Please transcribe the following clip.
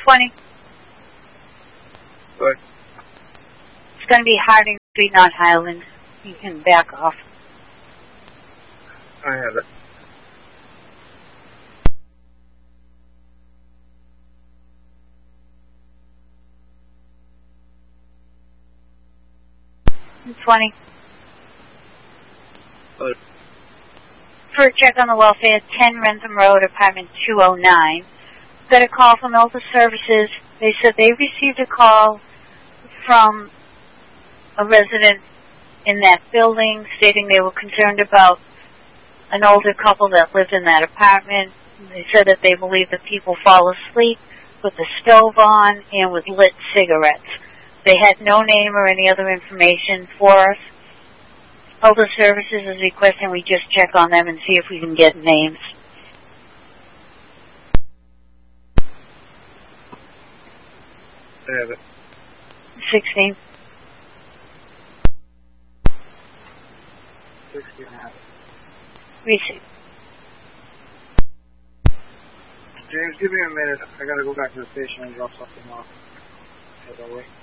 20. Good. It's going to be Harding Street, not Highland. You can back off. I have it. And 20. Good. For a check on the welfare, 10 Rentham Road, apartment 209. Got a call from Elder Services. They said they received a call from a resident in that building stating they were concerned about an older couple that lived in that apartment. They said that they believe that people fall asleep with the stove on and with lit cigarettes. They had no name or any other information for us. Elder Services is requesting we just check on them and see if we can get names. I have it. 16. 16 I have it. Receive. James, give me a minute. I gotta go back to the station and drop something off. Hold on, wait.